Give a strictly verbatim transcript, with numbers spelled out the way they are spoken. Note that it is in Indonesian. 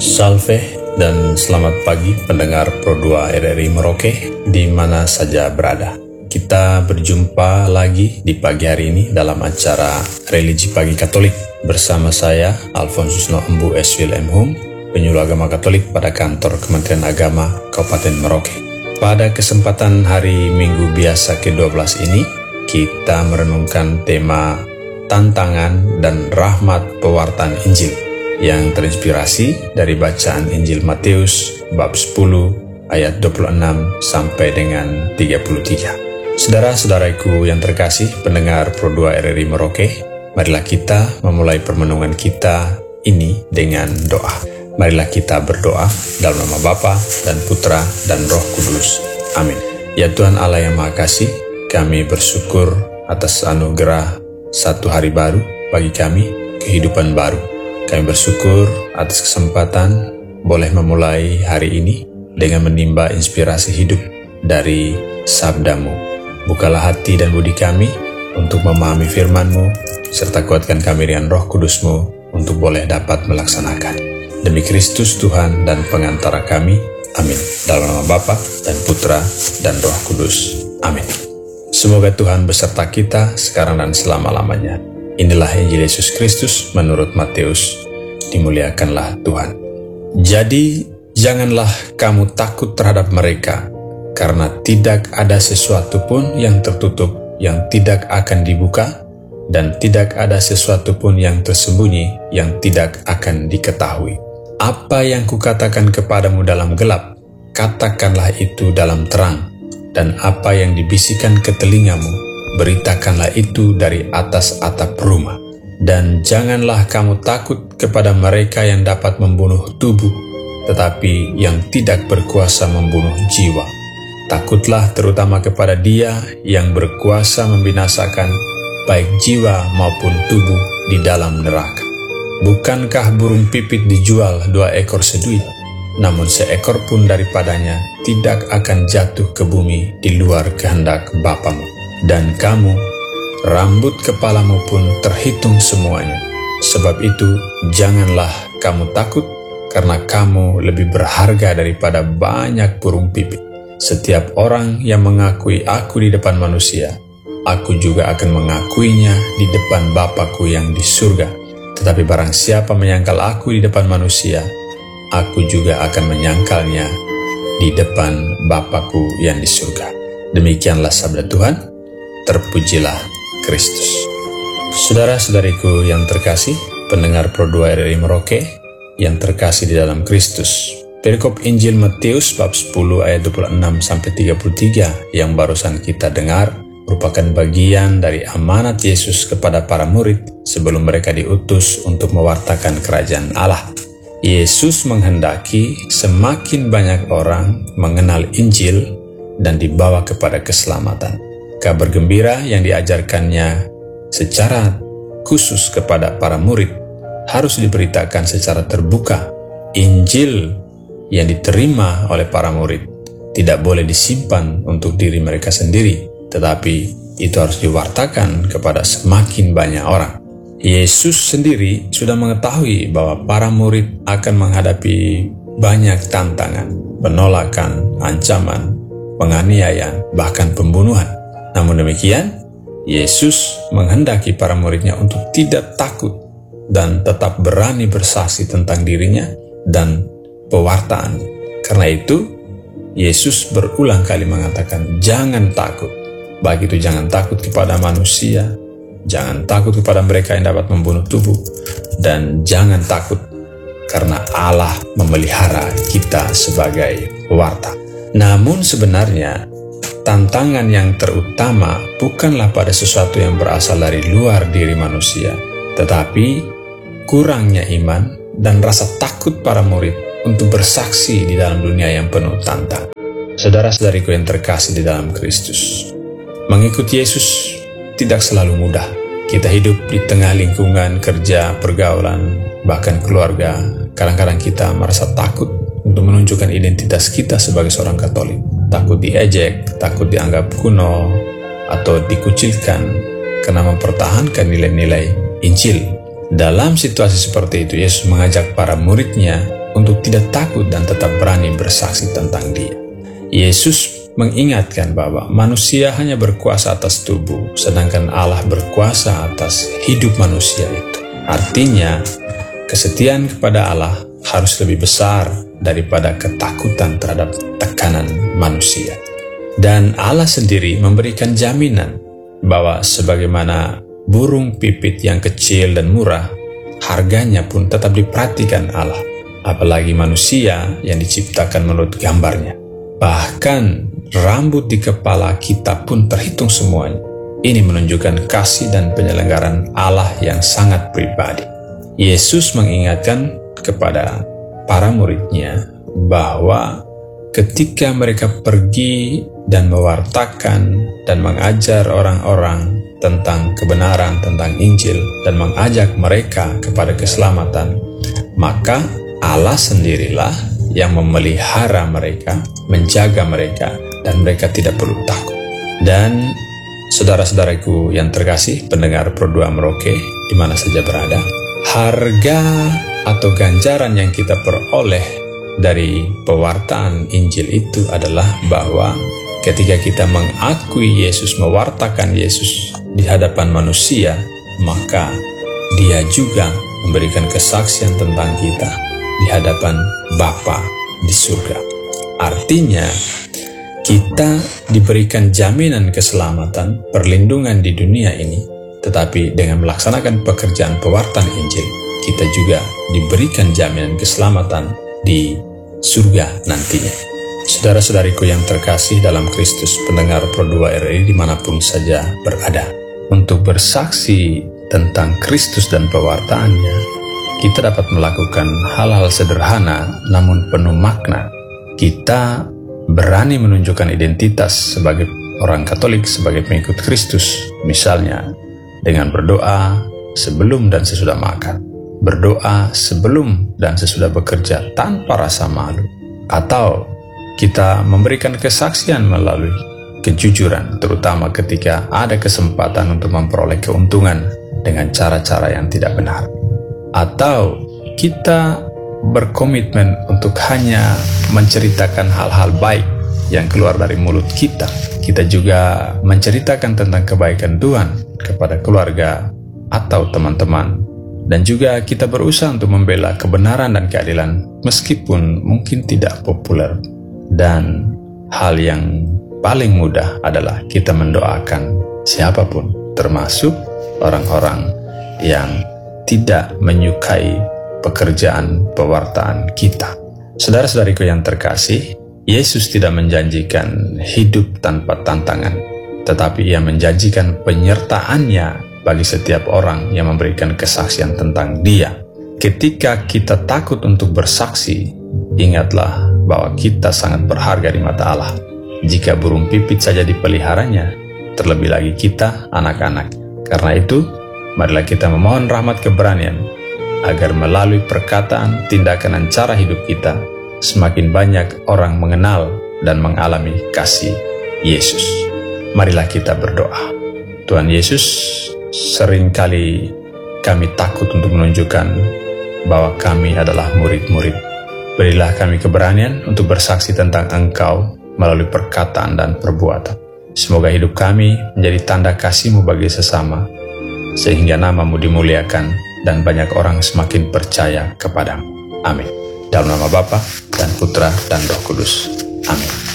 Salve dan selamat pagi pendengar Pro dua R R I Merauke di mana saja berada. Kita berjumpa lagi di pagi hari ini dalam acara Religi Pagi Katolik bersama saya Alfonsus Noembu S. Wilhelm Hum, penyuluh agama Katolik pada kantor Kementerian Agama Kabupaten Merauke. Pada kesempatan hari Minggu biasa ke dua belas ini, kita merenungkan tema tantangan dan rahmat pewartaan Injil yang terinspirasi dari bacaan Injil Matius bab sepuluh ayat dua puluh enam sampai dengan tiga puluh tiga. Saudara-saudaraku yang terkasih pendengar Pro dua R R I Merauke, marilah kita memulai permenungan kita ini dengan doa. Marilah kita berdoa dalam nama Bapa dan Putra dan Roh Kudus. Amin. Ya Tuhan Allah yang Maha Kasih, kami bersyukur atas anugerah satu hari baru bagi kami, kehidupan baru. Kami bersyukur atas kesempatan boleh memulai hari ini dengan menimba inspirasi hidup dari sabda-Mu. Bukalah hati dan budi kami untuk memahami firman-Mu, serta kuatkan kami dengan Roh Kudus-Mu untuk boleh dapat melaksanakan. Demi Kristus Tuhan dan pengantara kami, amin. Dalam nama Bapa dan Putra dan Roh Kudus, amin. Semoga Tuhan beserta kita sekarang dan selama-lamanya. Inilah Injil Yesus Kristus menurut Matius. Dimuliakanlah Tuhan. Jadi, janganlah kamu takut terhadap mereka, karena tidak ada sesuatu pun yang tertutup yang tidak akan dibuka, dan tidak ada sesuatu pun yang tersembunyi yang tidak akan diketahui. Apa yang kukatakan kepadamu dalam gelap, katakanlah itu dalam terang, dan apa yang dibisikkan ke telingamu, beritakanlah itu dari atas atap rumah. Dan janganlah kamu takut kepada mereka yang dapat membunuh tubuh, tetapi yang tidak berkuasa membunuh jiwa. Takutlah terutama kepada Dia yang berkuasa membinasakan baik jiwa maupun tubuh di dalam neraka. Bukankah burung pipit dijual dua ekor seduit, namun seekor pun daripadanya tidak akan jatuh ke bumi di luar kehendak Bapamu. Dan kamu, rambut kepalamu pun terhitung semuanya. Sebab itu, janganlah kamu takut, karena kamu lebih berharga daripada banyak burung pipit. Setiap orang yang mengakui aku di depan manusia, aku juga akan mengakuinya di depan Bapa-Ku yang di surga. Tetapi barang siapa menyangkal aku di depan manusia, aku juga akan menyangkalnya di depan Bapa-Ku yang di surga. Demikianlah sabda Tuhan. Terpujilah Kristus. Saudara-saudariku yang terkasih, pendengar Pro dua R R I Merauke yang terkasih di dalam Kristus. Perikop Injil Matius bab sepuluh ayat dua puluh enam sampai tiga puluh tiga yang barusan kita dengar merupakan bagian dari amanat Yesus kepada para murid sebelum mereka diutus untuk mewartakan kerajaan Allah. Yesus menghendaki semakin banyak orang mengenal Injil dan dibawa kepada keselamatan. Kabar gembira yang diajarkannya secara khusus kepada para murid harus diberitakan secara terbuka. Injil yang diterima oleh para murid tidak boleh disimpan untuk diri mereka sendiri, tetapi itu harus diwartakan kepada semakin banyak orang. Yesus sendiri sudah mengetahui bahwa para murid akan menghadapi banyak tantangan, penolakan, ancaman, penganiayaan, bahkan pembunuhan. Namun demikian, Yesus menghendaki para muridnya untuk tidak takut dan tetap berani bersaksi tentang dirinya dan pewartaan. Karena itu, Yesus berulang kali mengatakan, jangan takut. Baik itu jangan takut kepada manusia, jangan takut kepada mereka yang dapat membunuh tubuh, dan jangan takut karena Allah memelihara kita sebagai pewarta. Namun sebenarnya, tantangan yang terutama bukanlah pada sesuatu yang berasal dari luar diri manusia, tetapi kurangnya iman dan rasa takut para murid untuk bersaksi di dalam dunia yang penuh tantang. Saudara-saudariku yang terkasih di dalam Kristus, mengikuti Yesus tidak selalu mudah. Kita hidup di tengah lingkungan kerja, pergaulan, bahkan keluarga. Kadang-kadang kita merasa takut untuk menunjukkan identitas kita sebagai seorang Katolik. Takut diejek, takut dianggap kuno, atau dikucilkan karena mempertahankan nilai-nilai Injil. Dalam situasi seperti itu, Yesus mengajak para muridnya untuk tidak takut dan tetap berani bersaksi tentang Dia. Yesus mengingatkan bahwa manusia hanya berkuasa atas tubuh, sedangkan Allah berkuasa atas hidup manusia itu. Artinya, kesetiaan kepada Allah harus lebih besar daripada ketakutan terhadap tekanan manusia. Dan Allah sendiri memberikan jaminan bahwa sebagaimana burung pipit yang kecil dan murah, harganya pun tetap diperhatikan Allah, apalagi manusia yang diciptakan menurut gambarnya. Bahkan rambut di kepala kita pun terhitung semuanya. Ini menunjukkan kasih dan penyelenggaraan Allah yang sangat pribadi. Yesus mengingatkan kepada para muridnya bahwa ketika mereka pergi dan mewartakan dan mengajar orang-orang tentang kebenaran, tentang Injil, dan mengajak mereka kepada keselamatan, maka Allah sendirilah yang memelihara mereka, menjaga mereka, dan mereka tidak perlu takut. Dan saudara-saudaraku yang terkasih, pendengar Pro dua Merauke di mana saja berada, harga atau ganjaran yang kita peroleh dari pewartaan Injil itu adalah bahwa ketika kita mengakui Yesus, mewartakan Yesus di hadapan manusia, maka Dia juga memberikan kesaksian tentang kita di hadapan Bapa di surga. Artinya, kita diberikan jaminan keselamatan, perlindungan di dunia ini, tetapi dengan melaksanakan pekerjaan pewartaan Injil, kita juga diberikan jaminan keselamatan di surga nantinya. Saudara-saudariku yang terkasih dalam Kristus, pendengar Pro dua R R I dimanapun saja berada, untuk bersaksi tentang Kristus dan pewartaannya, kita dapat melakukan hal-hal sederhana namun penuh makna. Kita berani menunjukkan identitas sebagai orang Katolik, sebagai pengikut Kristus, misalnya dengan berdoa sebelum dan sesudah makan, berdoa sebelum dan sesudah bekerja tanpa rasa malu, atau kita memberikan kesaksian melalui kejujuran, terutama ketika ada kesempatan untuk memperoleh keuntungan dengan cara-cara yang tidak benar. Atau kita berkomitmen untuk hanya menceritakan hal-hal baik yang keluar dari mulut kita. Kita juga menceritakan tentang kebaikan Tuhan kepada keluarga atau teman-teman. Dan juga kita berusaha untuk membela kebenaran dan keadilan meskipun mungkin tidak populer. Dan hal yang paling mudah adalah kita mendoakan siapapun, termasuk orang-orang yang tidak menyukai pekerjaan pewartaan kita. Saudara-saudariku yang terkasih, Yesus tidak menjanjikan hidup tanpa tantangan, tetapi Ia menjanjikan penyertaannya bagi setiap orang yang memberikan kesaksian tentang Dia. Ketika kita takut untuk bersaksi, ingatlah bahwa kita sangat berharga di mata Allah. Jika burung pipit saja dipeliharanya, terlebih lagi kita, anak-anak. Karena itu, marilah kita memohon rahmat keberanian, agar melalui perkataan, tindakan, dan cara hidup kita, semakin banyak orang mengenal dan mengalami kasih Yesus. Marilah kita berdoa. Tuhan Yesus, seringkali kami takut untuk menunjukkan bahwa kami adalah murid-murid. Berilah kami keberanian untuk bersaksi tentang Engkau melalui perkataan dan perbuatan. Semoga hidup kami menjadi tanda kasih-Mu bagi sesama, sehingga nama-Mu dimuliakan dan banyak orang semakin percaya kepadamu. Amin. Dalam nama Bapa dan Putra dan Roh Kudus. Amin.